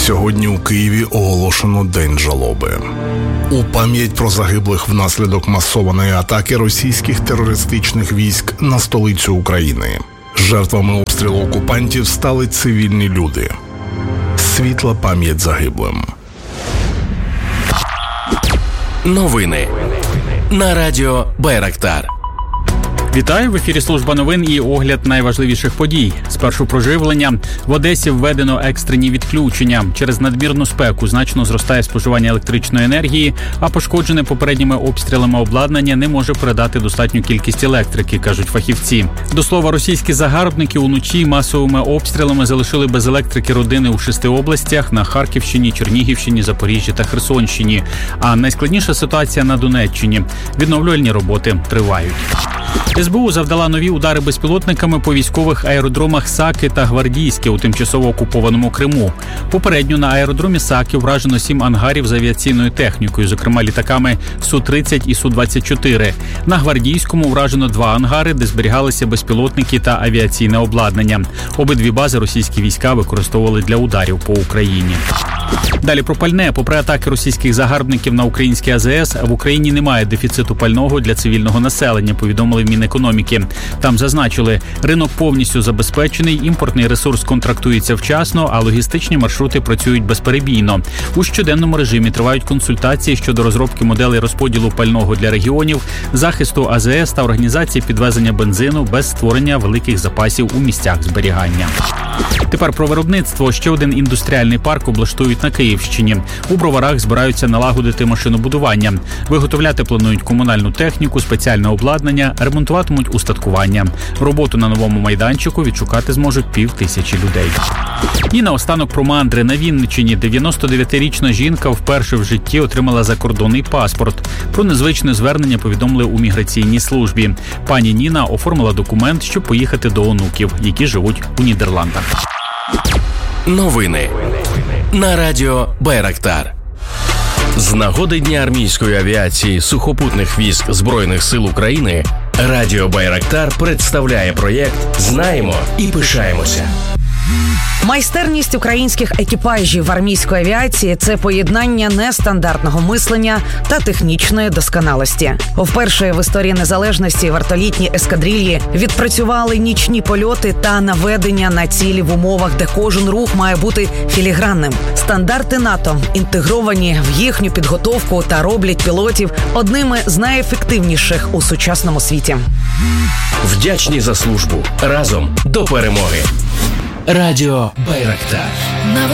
Сьогодні у Києві оголошено День жалоби. У пам'ять про загиблих внаслідок масованої атаки російських терористичних військ на столицю України. Жертвами обстрілу окупантів стали цивільні люди. Світла пам'ять загиблим. Новини на радіо Байрактар. Вітаю, в ефірі служба новин і огляд найважливіших подій. Спершу про живлення. В Одесі введено екстрені відключення. Через надмірну спеку значно зростає споживання електричної енергії, а пошкоджене попередніми обстрілами обладнання не може передати достатню кількість електрики, кажуть фахівці. До слова, російські загарбники уночі масовими обстрілами залишили без електрики родини у 6 областях – на Харківщині, Чернігівщині, Запоріжжі та Херсонщині. А найскладніша ситуація на Донеччині. Відновлювальні роботи тривають. СБУ завдала нові удари безпілотниками по військових аеродромах Саки та Гвардійське у тимчасово окупованому Криму. Попередньо на аеродромі Саки вражено 7 ангарів з авіаційною технікою, зокрема літаками Су-30 і Су-24. На Гвардійському вражено 2 ангари, де зберігалися безпілотники та авіаційне обладнання. Обидві бази російські війська використовували для ударів по Україні. Далі про пальне. Попри атаки російських загарбників на українські АЗС, в Україні немає дефіциту пального для цивільного населення, повідомили в Мінекономіки. Там зазначили, ринок повністю забезпечений, імпортний ресурс контрактується вчасно, а логістичні маршрути працюють безперебійно. У щоденному режимі тривають консультації щодо розробки моделей розподілу пального для регіонів, захисту АЗС та організації підвезення бензину без створення великих запасів у місцях зберігання. Тепер про виробництво. Ще один індустріальний парк облаштують на Київщині. У Броварах збираються налагодити машинобудування. Виготовляти планують комунальну техніку, спеціальне обладнання, ремонтуватимуть устаткування. Роботу на новому майданчику відшукати зможуть 5000 людей. І наостанок про мандри. На Вінниччині 99-річна жінка вперше в житті отримала закордонний паспорт. Про незвичне звернення повідомили у міграційній службі. Пані Ніна оформила документ, щоб поїхати до онуків, які живуть у Нідерландах. Новини на радіо Байрактар. З нагоди Дня армійської авіації сухопутних військ Збройних сил України радіо Байрактар представляє проєкт «Знаємо і пишаємося». Майстерність українських екіпажів армійської авіації – це поєднання нестандартного мислення та технічної досконалості. Вперше в історії незалежності вертолітні ескадрильї відпрацювали нічні польоти та наведення на цілі в умовах, де кожен рух має бути філігранним. Стандарти НАТО інтегровані в їхню підготовку та роблять пілотів одними з найефективніших у сучасному світі. Вдячні за службу. Разом до перемоги. Радіо Байрактар.